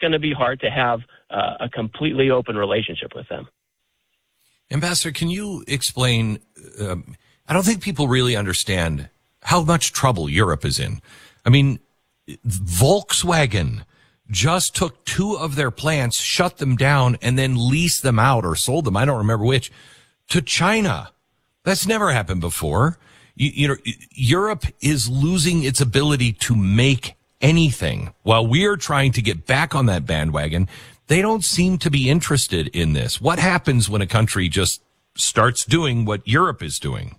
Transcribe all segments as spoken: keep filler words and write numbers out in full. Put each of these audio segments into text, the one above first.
going to be hard to have uh, a completely open relationship with them. Ambassador, can you explain, um, I don't think people really understand how much trouble Europe is in. I mean, Volkswagen just took two of their plants, shut them down, and then leased them out or sold them, I don't remember which, to China. That's never happened before. You, you know, Europe is losing its ability to make anything. While we are trying to get back on that bandwagon, they don't seem to be interested in this. What happens when a country just starts doing what Europe is doing?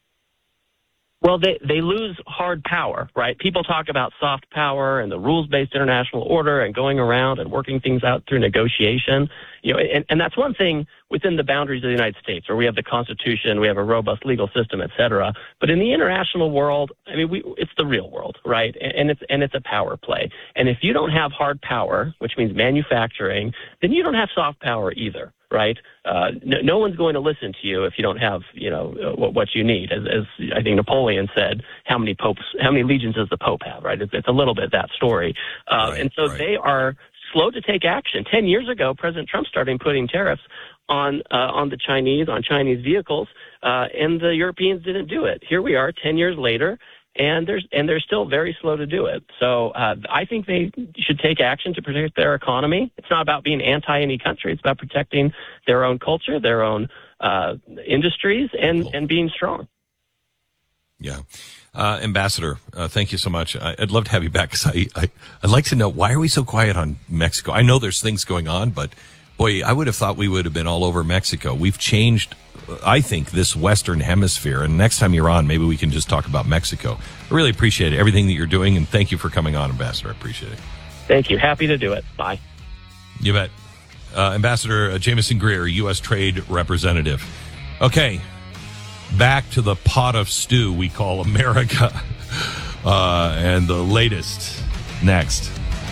Well, they, they lose hard power, right? People talk about soft power and the rules-based international order and going around and working things out through negotiation. You know, and, and that's one thing within the boundaries of the United States, where we have the Constitution, we have a robust legal system, et cetera. But in the international world, I mean, we, it's the real world, right? And, and it's and it's a power play. And if you don't have hard power, which means manufacturing, then you don't have soft power either. Right? Uh, no, no one's going to listen to you if you don't have, you know, uh, what, what you need. As, as I think Napoleon said, how many popes, how many legions does the Pope have? Right? It's, it's a little bit that story. Uh, right, and so right. they are slow to take action. Ten years ago, President Trump started putting tariffs on uh, on the Chinese, on Chinese vehicles, uh, and the Europeans didn't do it. Here we are, ten years later. And there's and they're still very slow to do it. So uh, I think they should take action to protect their economy. It's not about being anti any country. It's about protecting their own culture, their own uh, industries, and, and being strong. Yeah. Uh, Ambassador, uh, thank you so much. I, I'd love to have you back because I, I, I'd like to know, why are we so quiet on Mexico? I know there's things going on, but boy, I would have thought we would have been all over Mexico. We've changed, I think, this Western hemisphere. And next time you're on, maybe we can just talk about Mexico. I really appreciate it, everything that you're doing. And thank you for coming on, Ambassador. I appreciate it. Thank you. Happy to do it. Bye. You bet. Uh, Ambassador uh, Jamieson Greer, U S Trade Representative. Okay. Back to the pot of stew we call America. Uh, and the latest next.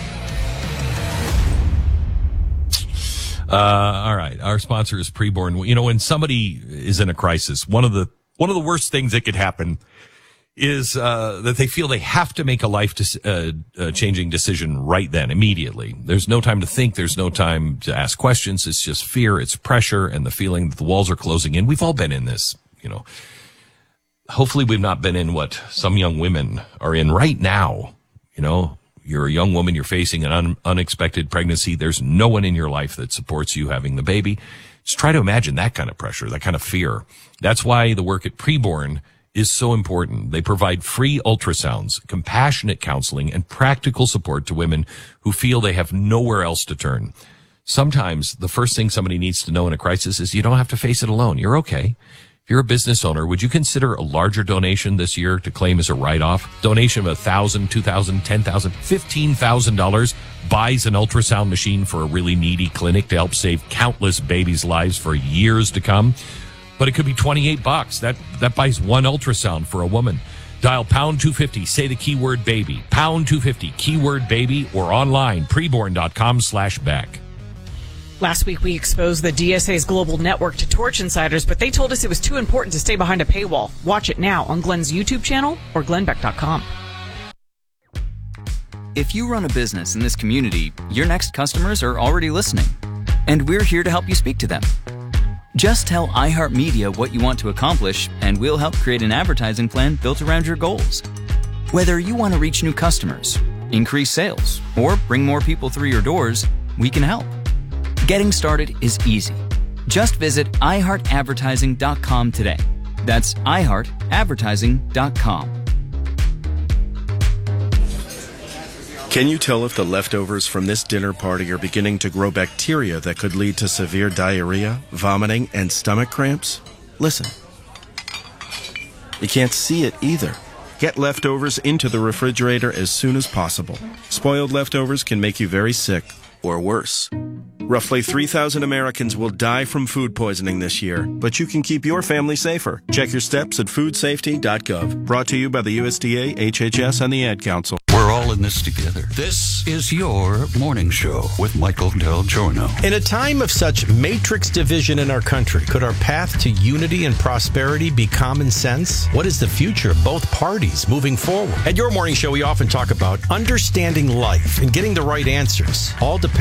Uh, all right. Our sponsor is Preborn. You know, when somebody is in a crisis, one of the, one of the worst things that could happen is, uh, that they feel they have to make a life de- uh, uh, changing decision right then, immediately. There's no time to think. There's no time to ask questions. It's just fear. It's pressure and the feeling that the walls are closing in. We've all been in this, you know. Hopefully we've not been in what some young women are in right now, you know. You're a young woman, you're facing an un- unexpected pregnancy. There's no one in your life that supports you having the baby. Just try to imagine that kind of pressure, that kind of fear. That's why the work at Preborn is so important. They provide free ultrasounds, compassionate counseling, and practical support to women who feel they have nowhere else to turn. Sometimes the first thing somebody needs to know in a crisis is you don't have to face it alone. You're okay. If you're a business owner, would you consider a larger donation this year to claim as a write-off? Donation of one thousand dollars, two thousand dollars, ten thousand dollars, fifteen thousand dollars buys an ultrasound machine for a really needy clinic to help save countless babies' lives for years to come. But it could be twenty-eight bucks. That that buys one ultrasound for a woman. Dial pound two fifty, say the keyword baby. Pound two fifty, keyword baby, or online, preborn.com slash back. Last week, we exposed the D S A's global network to Torch insiders, but they told us it was too important to stay behind a paywall. Watch it now on Glenn's YouTube channel or glenn beck dot com. If you run a business in this community, your next customers are already listening, and we're here to help you speak to them. Just tell iHeartMedia what you want to accomplish, and we'll help create an advertising plan built around your goals. Whether you want to reach new customers, increase sales, or bring more people through your doors, we can help. Getting started is easy. Just visit i heart advertising dot com today. That's i heart advertising dot com. Can you tell if the leftovers from this dinner party are beginning to grow bacteria that could lead to severe diarrhea, vomiting, and stomach cramps? Listen. You can't see it either. Get leftovers into the refrigerator as soon as possible. Spoiled leftovers can make you very sick, or worse. Roughly three thousand Americans will die from food poisoning this year, but you can keep your family safer. Check your steps at food safety dot gov. Brought to you by the U S D A, H H S, and the Ad Council. We're all in this together. This is your morning show with Michael Del Giorno. In a time of such matrix division in our country, could our path to unity and prosperity be common sense? What is the future of both parties moving forward? At your morning show, we often talk about understanding life and getting the right answers. All depends